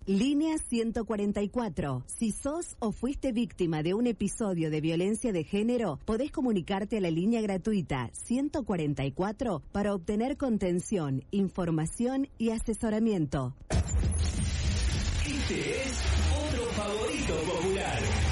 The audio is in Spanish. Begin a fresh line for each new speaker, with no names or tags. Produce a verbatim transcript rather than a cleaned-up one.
Línea ciento cuarenta y cuatro. Si sos o fuiste víctima de un episodio de violencia de género, podés comunicarte a la línea gratuita ciento cuarenta y cuatro para obtener contención, información y asesoramiento.
Este es otro favorito popular.